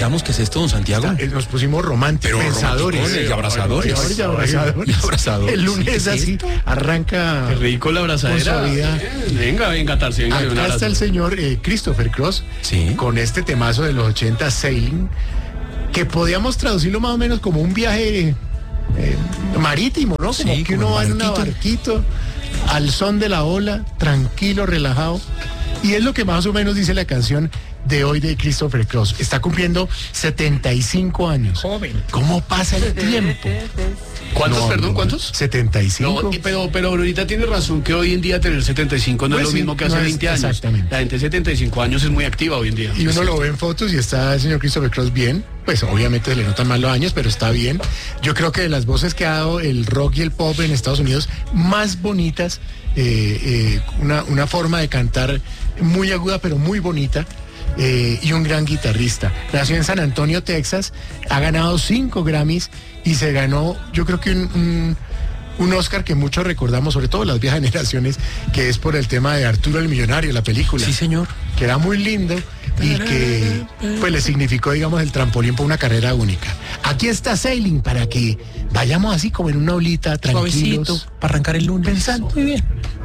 pintamos, ¿qué es esto, don Santiago? Nos pusimos románticos, Pero pensadores. y abrazadores. Y abrazadores. El lunes así arranca. Qué rico la abrazadera. Con suavidad. Venga, Tarsi, venga. Acá está el señor Christopher Cross, Sí. con este temazo de los 80, Sailing, que podíamos traducirlo más o menos como un viaje marítimo, ¿no? Como Sí, que como uno va en un barquito. barquito al son de la ola, tranquilo, relajado. Y es lo que más o menos dice la canción de hoy de Christopher Cross. Está cumpliendo 75 años. Joven. ¿Cómo pasa el tiempo? ¿Cuántos, perdón, cuántos? 75. No, pero ahorita tiene razón que hoy en día tener 75 no Pues es lo sí, mismo que hace no es 20 años. exactamente. La gente de 75 años es muy activa hoy en día. Y uno lo ve en fotos y está el señor Christopher Cross bien. Pues obviamente se le notan más los años, pero está bien. Yo creo que de las voces que ha dado el rock y el pop en Estados Unidos más bonitas, una forma de cantar muy aguda pero muy bonita. Y un gran guitarrista. Nació en San Antonio, Texas, ha ganado 5 Grammys y se ganó, yo creo que un Oscar que muchos recordamos, sobre todo las viejas generaciones, que es por el tema de Arturo el Millonario, la película. Sí, señor. Que era muy lindo y que pues le significó, digamos, el trampolín para una carrera única. Aquí está Sailing para que vayamos así como en una olita, tranquilos. Suavecito, para arrancar el lunes. Pensando. Muy bien.